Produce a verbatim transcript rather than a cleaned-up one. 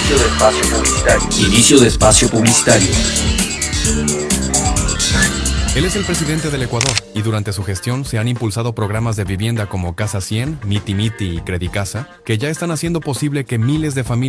Inicio de espacio publicitario. Inicio de espacio publicitario. Él es el presidente del Ecuador y durante su gestión se han impulsado programas de vivienda como Casa cien, Miti Miti y Credicasa, que ya están haciendo posible que miles de familias